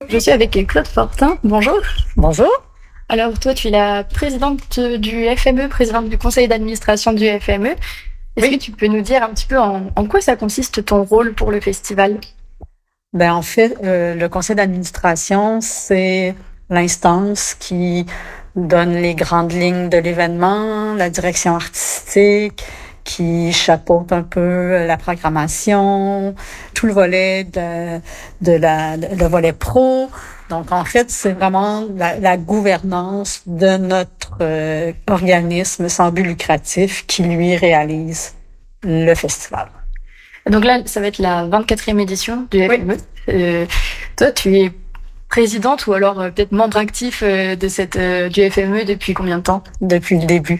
Je suis avec Claude Fortin. Bonjour. Bonjour. Alors toi, tu es la présidente du FME, présidente du conseil d'administration du FME. Est-ce que Oui. tu peux nous dire un petit peu en quoi ça consiste ton rôle pour le festival? En fait, le conseil d'administration, c'est l'instance qui donne les grandes lignes de l'événement, la direction artistique, qui chapeaute un peu la programmation, tout le volet le volet pro. Donc, en fait, c'est vraiment la gouvernance de notre organisme sans but lucratif qui, lui, réalise le festival. Donc là, ça va être la 24e édition du Oui. FME. Toi, tu es présidente ou alors peut-être membre actif du FME depuis combien de temps? Depuis le début.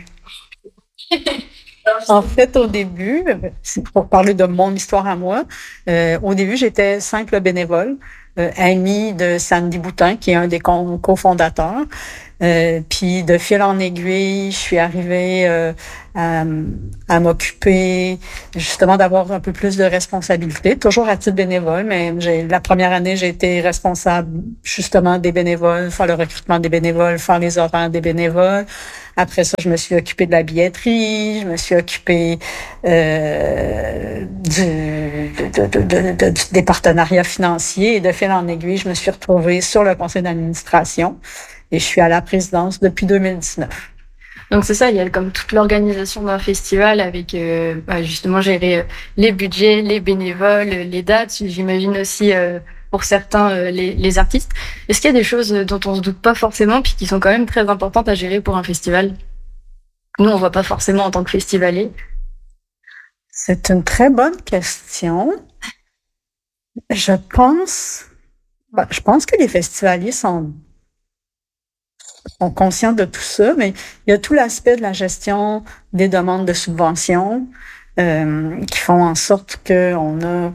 En fait, au début, pour parler de mon histoire à moi, au début, j'étais simple bénévole, amie de Sandy Boutin, qui est un des cofondateurs. Puis de fil en aiguille, je suis arrivée à m'occuper justement d'avoir un peu plus de responsabilité, toujours à titre bénévole, mais la première année, j'ai été responsable justement des bénévoles, faire le recrutement des bénévoles, faire les horaires des bénévoles. Après ça, je me suis occupée de la billetterie, je me suis occupée des partenariats financiers et de fil en aiguille, je me suis retrouvée sur le conseil d'administration et je suis à la présidence depuis 2019. Donc c'est ça, il y a comme toute l'organisation d'un festival avec justement gérer les budgets, les bénévoles, les dates, j'imagine aussi pour certains les artistes. Est-ce qu'il y a des choses dont on se doute pas forcément puis qui sont quand même très importantes à gérer pour un festival? Nous, on voit pas forcément en tant que festivalier. C'est une très bonne question. Je pense que les festivaliers sont conscients de tout ça, mais il y a tout l'aspect de la gestion des demandes de subventions qui font en sorte qu'on a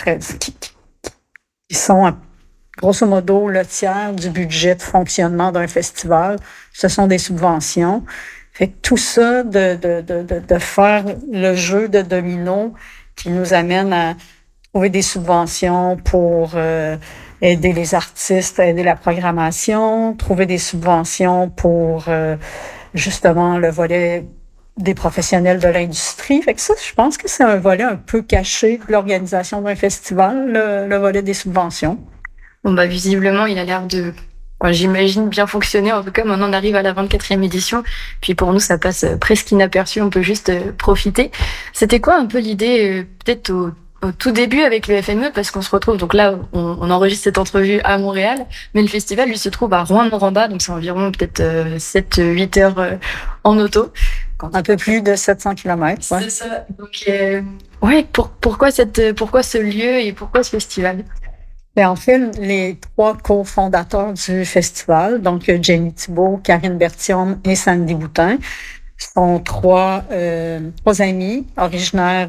qui sont grosso modo le tiers du budget de fonctionnement d'un festival. Ce sont des subventions. Fait que tout ça, de faire le jeu de domino qui nous amène à trouver des subventions pour aider les artistes, aider la programmation, trouver des subventions pour justement le volet des professionnels de l'industrie. Fait que ça, je pense que c'est un volet un peu caché de l'organisation d'un festival, le volet des subventions. Bon, visiblement, il a l'air de, j'imagine, bien fonctionner. En tout cas, maintenant, on arrive à la 24e édition. Puis pour nous, ça passe presque inaperçu. On peut juste profiter. C'était quoi un peu l'idée, peut-être au tout début avec le FME, parce qu'on se retrouve, donc là, on enregistre cette entrevue à Montréal, mais le festival, lui, se trouve à Rouyn-Noranda, donc c'est environ peut-être 7-8 heures en auto. Un peu plus de 700 km. Ouais. C'est ça. Donc, pourquoi ce lieu et pourquoi ce festival? En fait, les trois cofondateurs du festival, donc Jenny Thibault, Karine Bertium et Sandy Boutin, sont trois amis originaires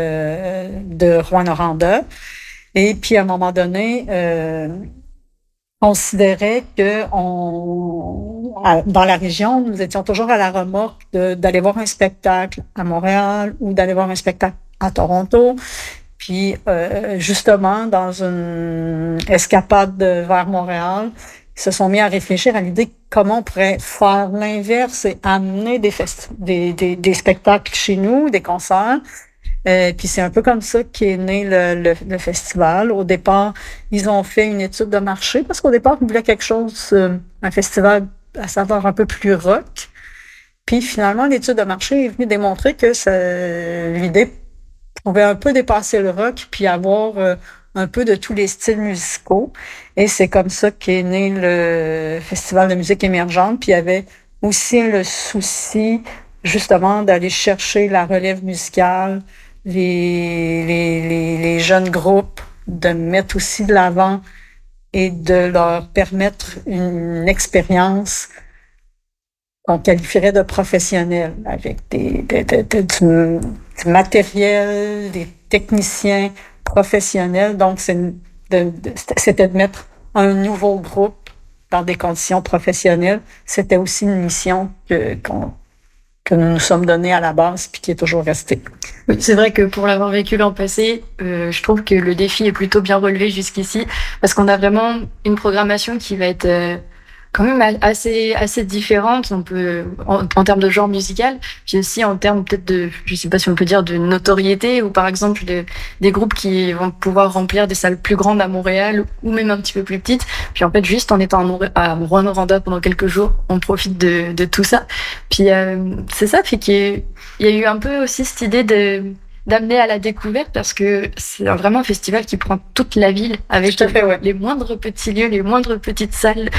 de Rouyn-Noranda. Et puis, à un moment donné, considérait que dans la région, nous étions toujours à la remorque d'aller voir un spectacle à Montréal ou d'aller voir un spectacle à Toronto. Puis, justement, dans une escapade vers Montréal, ils se sont mis à réfléchir à l'idée comment on pourrait faire l'inverse et amener des spectacles chez nous, des concerts. Puis c'est un peu comme ça qu'est né le festival. Au départ, ils ont fait une étude de marché parce qu'au départ, ils voulaient quelque chose, un festival à savoir un peu plus rock. Puis finalement, l'étude de marché est venue démontrer que l'idée pouvait un peu dépasser le rock puis avoir un peu de tous les styles musicaux. Et c'est comme ça qu'est né le Festival de musique émergente. Puis il y avait aussi le souci, justement, d'aller chercher la relève musicale, les jeunes groupes, de mettre aussi de l'avant et de leur permettre une expérience qu'on qualifierait de professionnelle, avec du matériel, des techniciens professionnels. Donc, c'était de mettre un nouveau groupe dans des conditions professionnelles. C'était aussi une mission que nous nous sommes donnés à la base puis qui est toujours resté. Oui, c'est vrai que pour l'avoir vécu l'an passé, je trouve que le défi est plutôt bien relevé jusqu'ici parce qu'on a vraiment une programmation qui va être quand même assez différente. On peut en termes de genre musical, puis aussi en termes peut-être de, je sais pas si on peut dire de notoriété, ou par exemple des groupes qui vont pouvoir remplir des salles plus grandes à Montréal ou même un petit peu plus petites. Puis en fait, juste en étant à Rwanda pendant quelques jours, on profite de tout ça. Puis c'est ça, fait qu'il y a eu un peu aussi cette idée d'amener à la découverte parce que c'est vraiment un festival qui prend toute la ville avec les moindres petits lieux, les moindres petites salles.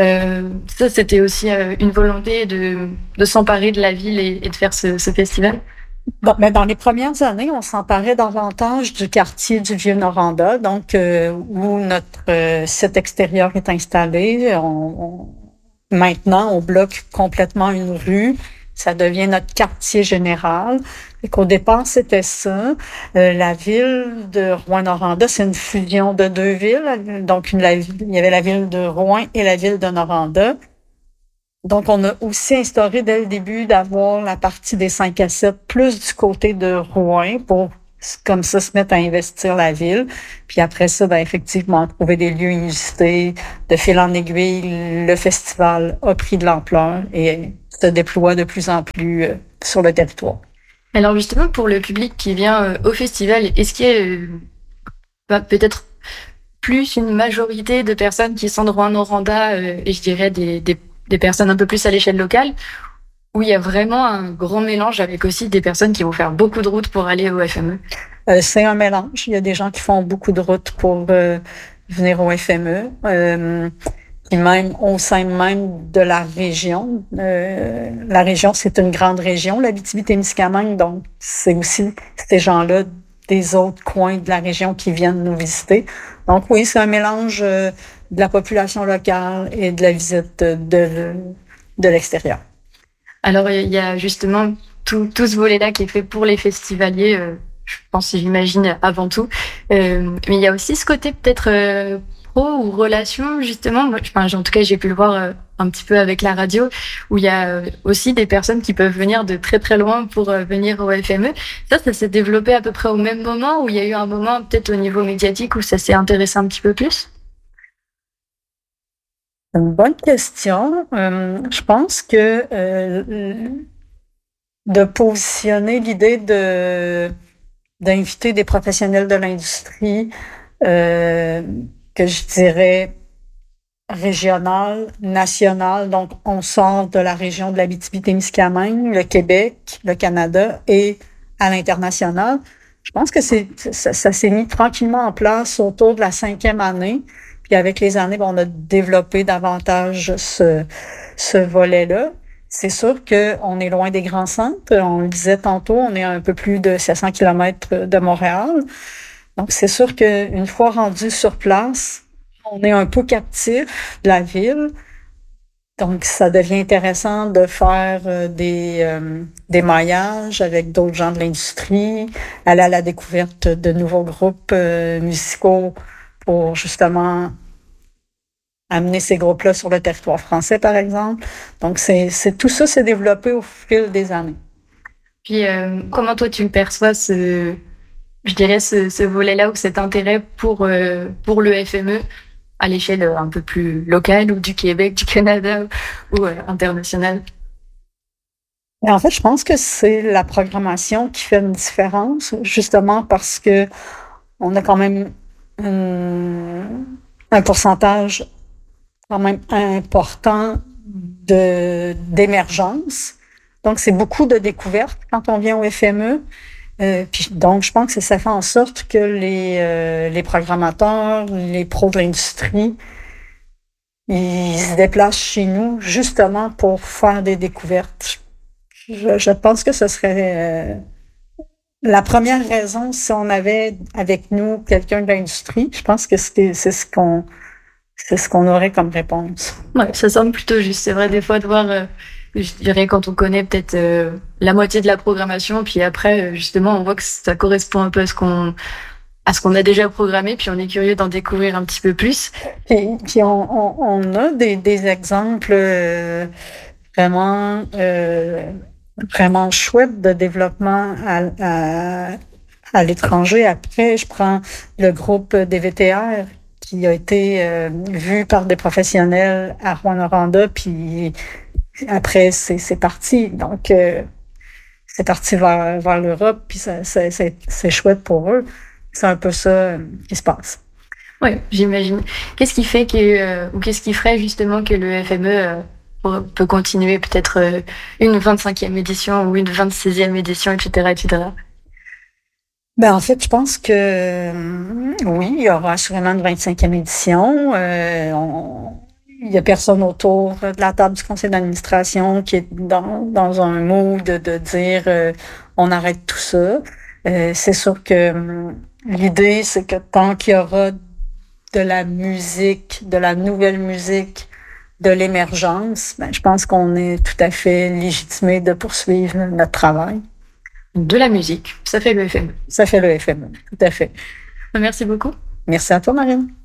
Ça, c'était aussi une volonté de s'emparer de la ville et de faire ce festival. Bon, mais dans les premières années, on s'emparait davantage du quartier du Vieux-Noranda, donc où notre site extérieur est installé. Maintenant, on bloque complètement une rue. Ça devient notre quartier général. Et qu'au départ, c'était ça. La ville de Rouyn-Noranda, c'est une fusion de deux villes. Donc, il y avait la ville de Rouen et la ville de Noranda. Donc, on a aussi instauré dès le début d'avoir la partie des 5 à 7 plus du côté de Rouen pour, comme ça, se mettre à investir la ville. Puis après ça, effectivement, trouver des lieux inusités. De fil en aiguille, le festival a pris de l'ampleur et se déploie de plus en plus sur le territoire. Alors justement, pour le public qui vient au festival, est-ce qu'il y a peut-être plus une majorité de personnes qui sont de Rouyn-Noranda et je dirais des personnes un peu plus à l'échelle locale, où il y a vraiment un grand mélange avec aussi des personnes qui vont faire beaucoup de routes pour aller au FME? C'est un mélange. Il y a des gens qui font beaucoup de routes pour venir au FME. Et même au sein même de la région. La région, c'est une grande région, l'Abitibi-Témiscamingue, donc c'est aussi ces gens-là des autres coins de la région qui viennent nous visiter. Donc oui, c'est un mélange de la population locale et de la visite de l'extérieur. Alors il y a justement tout ce volet-là qui est fait pour les festivaliers, je pense, j'imagine, avant tout. Mais il y a aussi ce côté peut-être ou relation, justement. Moi, en tout cas, j'ai pu le voir un petit peu avec la radio, où il y a aussi des personnes qui peuvent venir de très très loin pour venir au FME. Ça s'est développé à peu près au même moment, où il y a eu un moment peut-être au niveau médiatique où ça s'est intéressé un petit peu plus? Une bonne question. Je pense que de positionner l'idée d'inviter des professionnels de l'industrie que je dirais régional, national, donc on sort de la région de l'Abitibi-Témiscamingue, le Québec, le Canada et à l'international. Je pense que ça s'est mis tranquillement en place autour de la 5e année. Puis avec les années, on a développé davantage ce volet-là. C'est sûr qu'on est loin des grands centres. On le disait tantôt, on est à un peu plus de 700 kilomètres de Montréal. Donc, c'est sûr qu'une fois rendu sur place, on est un peu captif de la ville. Donc, ça devient intéressant de faire des maillages avec d'autres gens de l'industrie, aller à la découverte de nouveaux groupes musicaux pour justement amener ces groupes-là sur le territoire français, par exemple. Donc, tout ça s'est développé au fil des années. Puis, comment toi, tu perçois je dirais, ce volet-là ou cet intérêt pour le FME à l'échelle un peu plus locale ou du Québec, du Canada ou internationale? En fait, je pense que c'est la programmation qui fait une différence, justement parce que on a quand même un pourcentage quand même important d'émergence. Donc, c'est beaucoup de découvertes quand on vient au FME. Puis donc, je pense que ça fait en sorte que les programmateurs, les pros de l'industrie, ils se déplacent chez nous justement pour faire des découvertes. Je pense que ce serait la première raison si on avait avec nous quelqu'un de l'industrie. Je pense que c'est ce qu'on aurait comme réponse. Ouais, ça semble plutôt juste. C'est vrai, des fois, de voir... je dirais quand on connaît peut-être la moitié de la programmation, puis après justement on voit que ça correspond un peu à ce qu'on a déjà programmé, puis on est curieux d'en découvrir un petit peu plus. Puis on a des exemples vraiment vraiment chouette de développement à l'étranger. Après, je prends le groupe DVTR qui a été vu par des professionnels à Rwanda, puis après, c'est parti. Donc, c'est parti vers l'Europe, puis c'est chouette pour eux. C'est un peu ça qui se passe. Oui, j'imagine. Qu'est-ce qui fait ou qu'est-ce qui ferait justement que le FME peut continuer peut-être une 25e édition ou une 26e édition, etc., etc.? Ben, en fait, je pense que oui, il y aura assurément une 25e édition. Il y a personne autour de la table du conseil d'administration qui est dans un mood de dire on arrête tout ça. C'est sûr que l'idée, c'est que tant qu'il y aura de la musique, de la nouvelle musique, de l'émergence, ben, je pense qu'on est tout à fait légitimé de poursuivre notre travail. De la musique, ça fait le FME. Ça fait le FME, tout à fait. Merci beaucoup. Merci à toi, Marine.